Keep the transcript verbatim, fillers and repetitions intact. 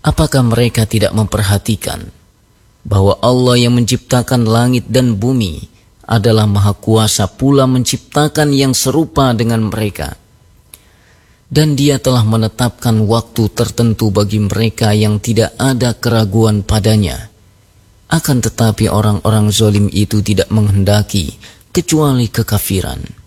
Apakah mereka tidak memperhatikan bahwa Allah yang menciptakan langit dan bumi adalah Maha Kuasa pula menciptakan yang serupa dengan mereka, dan Dia telah menetapkan waktu tertentu bagi mereka yang tidak ada keraguan padanya. Akan tetapi orang-orang zalim itu tidak menghendaki kecuali kekafiran.